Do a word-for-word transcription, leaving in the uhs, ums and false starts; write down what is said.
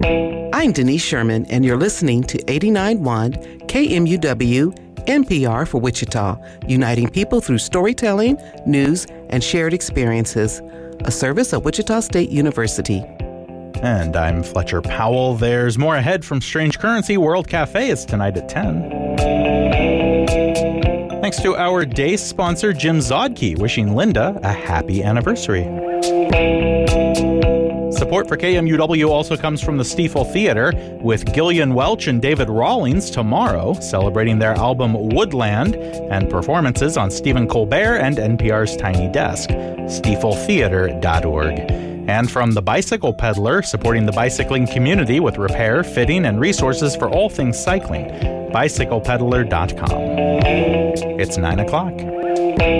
I'm Denise Sherman, and you're listening to eighty-nine point one K M U W N P R for Wichita, uniting people through storytelling, news, and shared experiences. A service of Wichita State University. And I'm Fletcher Powell. There's more ahead from Strange Currency. World Cafe is tonight at ten. Thanks to our day sponsor, Jim Zodke, wishing Linda a happy anniversary. Support for K M U W also comes from the Stiefel Theater, with Gillian Welch and David Rawlings tomorrow celebrating their album Woodland, and performances on Stephen Colbert and N P R's Tiny Desk, stiefel theater dot org. And from The Bicycle Peddler, supporting the bicycling community with repair, fitting, and resources for all things cycling, bicycle peddler dot com. It's nine o'clock.